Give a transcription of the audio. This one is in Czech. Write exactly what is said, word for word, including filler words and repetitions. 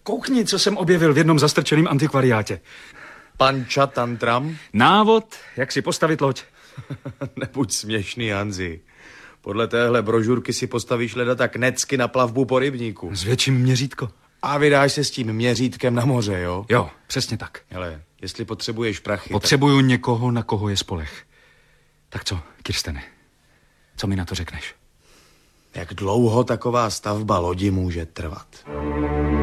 Koukni, co jsem objevil v jednom zastrčeném antikvariátě. Panča tantram? Návod, jak si postavit loď. Nebuď směšný, Hanzi. Podle téhle brožurky si postavíš leda tak necky na plavbu po rybníku. Zvětším měřítko. A vydáš se s tím měřítkem na moře, jo? Jo, přesně tak. Hele, jestli potřebuješ prachy... Potřebuju tak... někoho, na koho je spoleh. Tak co, Kirstene, co mi na to řekneš? Jak dlouho taková stavba lodi může trvat?